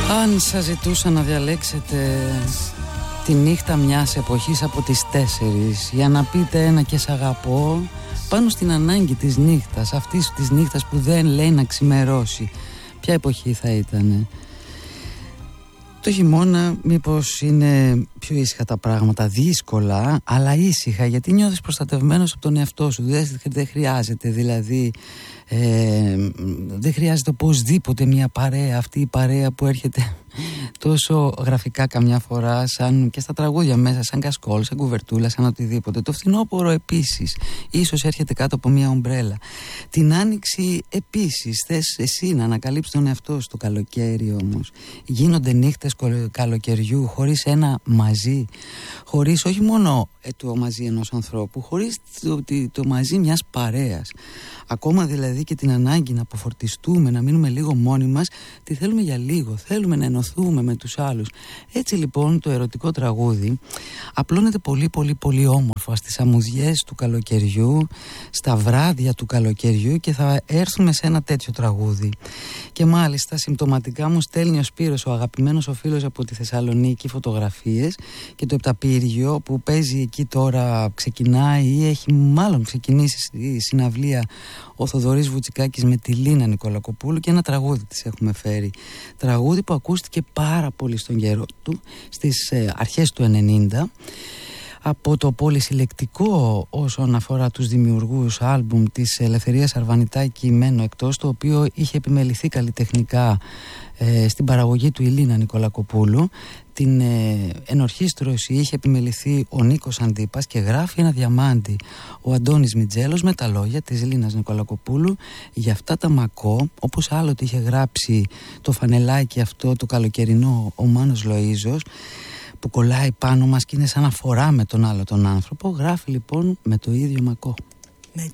Αν σας ζητούσα να διαλέξετε τη νύχτα μιας εποχής από τις 4 για να πείτε ένα και σ' αγαπώ πάνω στην ανάγκη της νύχτας, αυτής της νύχτας που δεν λέει να ξημερώσει, ποια εποχή θα ήτανε? Το χειμώνα μήπως είναι πιο ήσυχα τα πράγματα, δύσκολα αλλά ήσυχα, γιατί νιώθεις προστατευμένος από τον εαυτό σου. Δεν χρειάζεται δηλαδή δεν χρειάζεται οπωσδήποτε μια παρέα, αυτή η παρέα που έρχεται τόσο γραφικά καμιά φορά, σαν και στα τραγούδια μέσα, σαν κασκόλ, σαν κουβερτούλα, σαν οτιδήποτε. Το φθινόπωρο επίσης ίσως έρχεται κάτω από μια ομπρέλα. Την άνοιξη επίσης θες εσύ να ανακαλύψεις τον εαυτό σου. Το καλοκαίρι όμως γίνονται νύχτες καλοκαιριού χωρίς ένα μαζί, χωρίς όχι μόνο το μαζί ενός ανθρώπου, χωρίς το μαζί μιας παρέας. Ακόμα δηλαδή και την ανάγκη να αποφορτιστούμε, να μείνουμε λίγο μόνοι μας, τη θέλουμε για λίγο, θέλουμε να ενωθούμε με τους άλλους. Έτσι λοιπόν το ερωτικό τραγούδι απλώνεται πολύ πολύ πολύ όμορφα στις αμμουδιές του καλοκαιριού, στα βράδια του καλοκαιριού, και θα έρθουμε σε ένα τέτοιο τραγούδι. Και μάλιστα συμπτωματικά μου στέλνει ο Σπύρος, ο αγαπημένος ο φίλος από τη Θεσσαλονίκη, φωτογραφίες, και το Επταπύργιο που παίζει εκεί τώρα ξεκινάει ή έχει μάλλον ξεκινήσει η συναυλία ο Θοδωρής Βουτσικάκης με τη Λίνα Νικολακοπούλου, και ένα τραγούδι της έχουμε φέρει. Τραγούδι που ακούστηκε πάρα πολύ στον καιρό του, στις αρχές του 90, από το πολυσυλλεκτικό όσον αφορά τους δημιουργούς άλμπουμ της Ελευθερίας Αρβανιτάκη «Μένω εκτός», το οποίο είχε επιμεληθεί καλλιτεχνικά στην παραγωγή του η Λίνα Νικολακοπούλου. Την ενορχήστρωση είχε επιμεληθεί ο Νίκος Αντίπας και γράφει ένα διαμάντι ο Αντώνης Μιτζέλος με τα λόγια της Λίνας Νικολακοπούλου για αυτά τα μακό, όπως άλλοτε είχε γράψει το φανελάκι αυτό το καλοκαιρινό ο Μάνος Λοΐζος, που κολλάει πάνω μας και είναι σαν να φοράμε τον άλλο τον άνθρωπο. Γράφει λοιπόν με το ίδιο μακό.